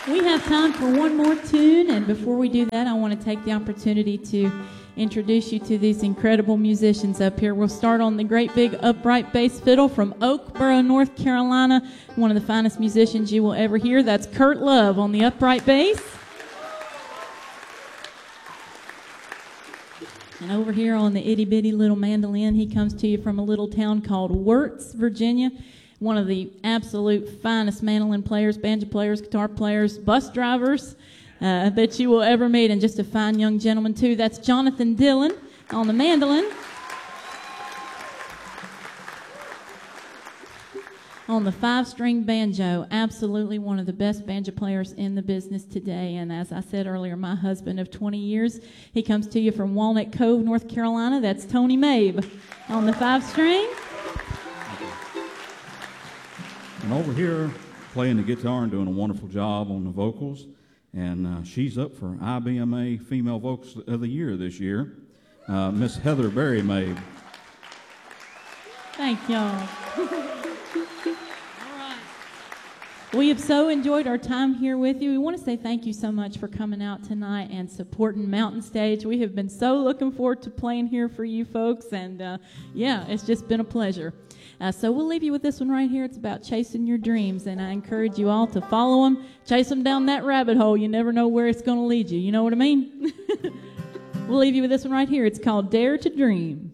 We have time for one more tune, and before we do that, I want to take the opportunity to introduce you to these incredible musicians up here. We'll start on the great big upright bass fiddle from Oakboro, North Carolina, one of the finest musicians you will ever hear. That's Kurt Love on the upright bass. And over here on the itty-bitty little mandolin, he comes to you from a little town called Wirtz, Virginia. One of the absolute finest mandolin players, banjo players, guitar players, bus drivers that you will ever meet, and just a fine young gentleman, too. That's Jonathan Dillon on the mandolin. On the 5-string banjo, absolutely one of the best banjo players in the business today. And as I said earlier, my husband of 20 years, he comes to you from Walnut Cove, North Carolina. That's Tony Mabe on the 5-string. And over here, playing the guitar and doing a wonderful job on the vocals. And she's up for IBMA Female Vocals of the Year this year, Miss Heather Berry Mabe. Thank y'all. We have so enjoyed our time here with you. We want to say thank you so much for coming out tonight and supporting Mountain Stage. We have been so looking forward to playing here for you folks, and yeah, it's just been a pleasure. So we'll leave you with this one right here. It's about chasing your dreams, and I encourage you all to follow them, chase them down that rabbit hole. You never know where it's going to lead you. You know what I mean? We'll leave you with this one right here. It's called Dare to Dream.